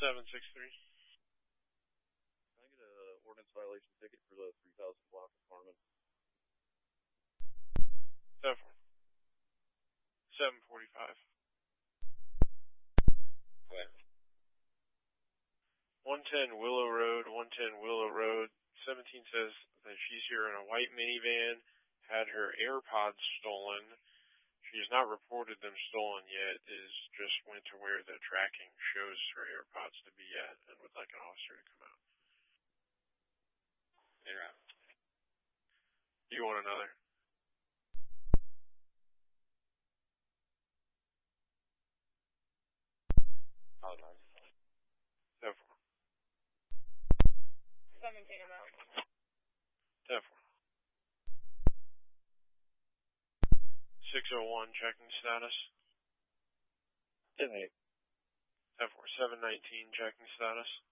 763. Can I get an ordinance violation ticket for the 3000 block of Harmon? 745. When? 110 Willow Road, 110 Willow Road. 17 says that she's here in a white minivan, had her AirPods stolen. She has not reported them stolen yet, just went to where the tracking shows her AirPods to be at and would like an officer to come out. Yeah. Do you want another? Oh, nice. 10-4. 17 about. 10-4. 601 checking status. 10-8. 10-4. 719 checking status.